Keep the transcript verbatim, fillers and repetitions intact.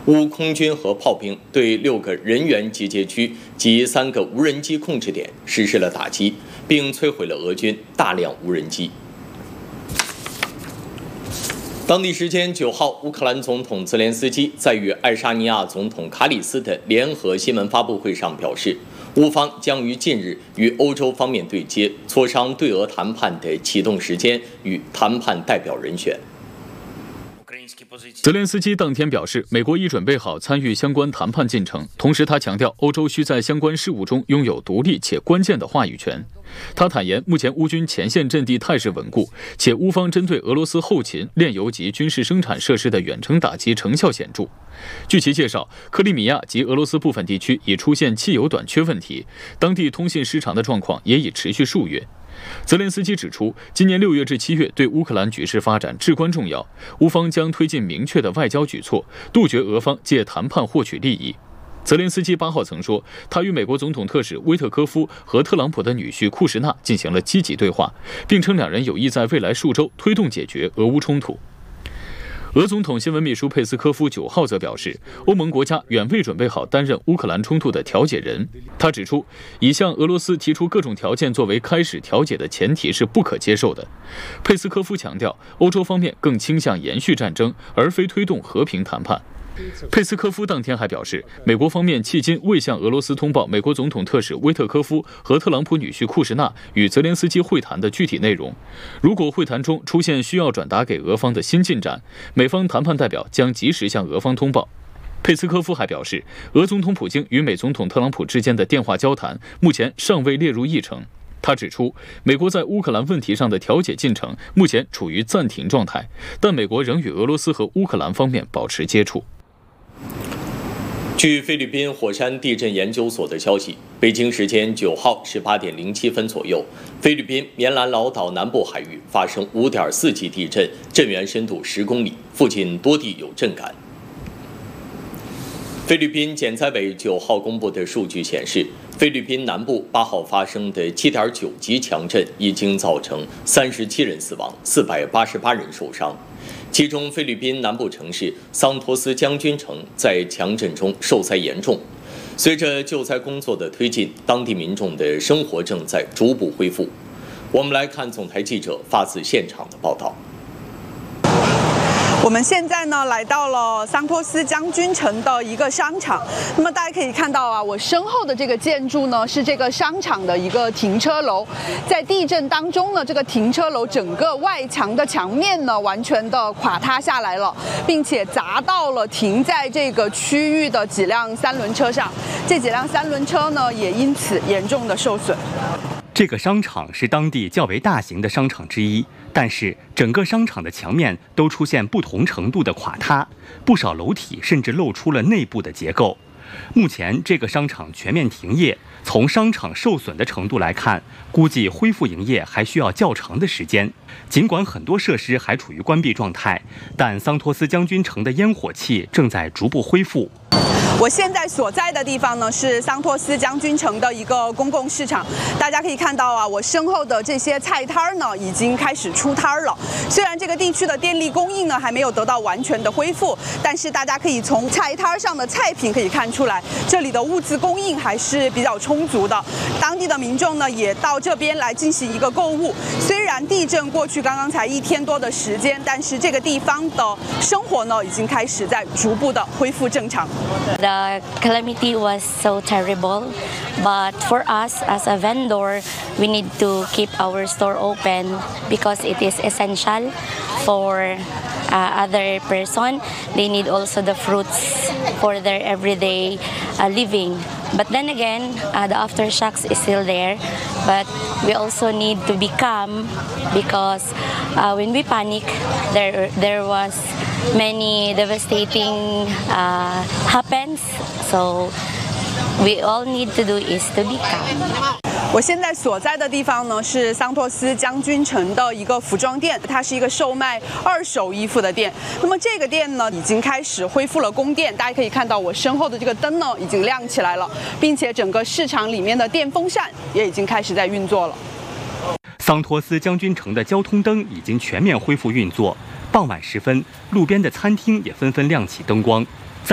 乌空军和炮兵对六个人员集结区及三个无人机控制点实施了打击，并摧毁了俄军大量无人机。当地时间九号，乌克兰总统泽连斯基在与爱沙尼亚总统卡里斯的联合新闻发布会上表示，乌方将于近日与欧洲方面对接，磋商对俄谈判的启动时间与谈判代表人选。 泽连斯基当天表示，美国已准备好参与相关谈判进程，同时他强调，欧洲需在相关事务中拥有独立且关键的话语权。他坦言，目前乌军前线阵地态势稳固，且乌方针对俄罗斯后勤、炼油及军事生产设施的远程打击成效显著。据其介绍，克里米亚及俄罗斯部分地区已出现汽油短缺问题，当地通信失常的状况也已持续数月。泽连斯基指出，今年六月至七月对乌克兰局势发展至关重要，乌方将推进明确的外交举措，杜绝俄方借谈判获取利益。泽连斯基八号曾说，他与美国总统特使威特科夫和特朗普的女婿库什纳进行了积极对话，并称两人有意在未来数周推动解决俄乌冲突。俄总统新闻秘书佩斯科夫九号则表示，欧盟国家远未准备好担任乌克兰冲突的调解人。他指出，已向俄罗斯提出各种条件作为开始调解的前提是不可接受的。佩斯科夫强调，欧洲方面更倾向延续战争，而非推动和平谈判。佩斯科夫当天还表示，美国方面迄今未向俄罗斯通报美国总统特使威特科夫和特朗普女婿库什纳与泽连斯基会谈的具体内容。如果会谈中出现需要转达给俄方的新进展，美方谈判代表将及时向俄方通报。佩斯科夫还表示，俄总统普京与美总统特朗普之间的电话交谈目前尚未列入议程。他指出，美国在乌克兰问题上的调解进程目前处于暂停状态，但美国仍与俄罗斯和乌克兰方面保持接触。 据菲律宾火山地震研究所的消息，北京时间九号十八点零七分左右，菲律宾棉兰老岛南部海域发生五点四级地震，震源深度十公里，附近多地有震感。菲律宾减灾委九号公布的数据显示，菲律宾南部八号发生的七点九级强震已经造成三十七人死亡，四百八十八人受伤。其中，菲律宾南部城市桑托斯将军城在强震中受灾严重。随着救灾工作的推进，当地民众的生活正在逐步恢复。我们来看总台记者发自现场的报道。 我们现在呢来到了桑托斯将军城的一个商场，那么大家可以看到啊，我身后的这个建筑呢是这个商场的一个停车楼，在地震当中呢，这个停车楼整个外墙的墙面呢完全的垮塌下来了，并且砸到了停在这个区域的几辆三轮车上，这几辆三轮车呢也因此严重的受损。 这个商场是当地较为大型的商场之一，但是整个商场的墙面都出现不同程度的垮塌，不少楼体甚至露出了内部的结构。目前这个商场全面停业，从商场受损的程度来看，估计恢复营业还需要较长的时间。尽管很多设施还处于关闭状态，但桑托斯将军城的烟火气正在逐步恢复。 我现在所在的地方呢是桑托斯将军城的一个公共市场，大家可以看到啊，我身后的这些菜摊呢已经开始出摊了。虽然这个地区的电力供应呢还没有得到完全的恢复，但是大家可以从菜摊上的菜品可以看出来，这里的物资供应还是比较充足的。当地的民众呢也到这边来进行一个购物。虽然地震过去刚刚才一天多的时间，但是这个地方的生活呢已经开始在逐步的恢复正常。 The calamity was so terrible, but for us as a vendor, we need to keep our store open because it is essential for uh, other person. They need also the fruits for their everyday uh, living. But then again, uh, the aftershocks is still there. But we also need to be calm because uh, when we panic, there there was many devastating uh, happens. So we all need to do is to be calm. 我现在所在的地方呢是桑托斯将军城的一个服装店，它是一个售卖二手衣服的店。那么这个店呢已经开始恢复了供电，大家可以看到我身后的这个灯呢已经亮起来了，并且整个市场里面的电风扇也已经开始在运作了。 桑托斯将军城的交通灯已经全面恢复运作，傍晚时分，路边的餐厅也纷纷亮起灯光。